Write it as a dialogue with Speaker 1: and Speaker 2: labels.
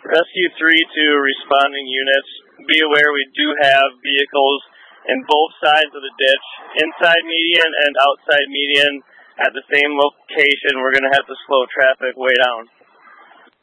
Speaker 1: Rescue 3 to responding units. Be aware we do have vehicles in both sides of the ditch, inside median and outside median at the same location. We're going to have to slow traffic way down.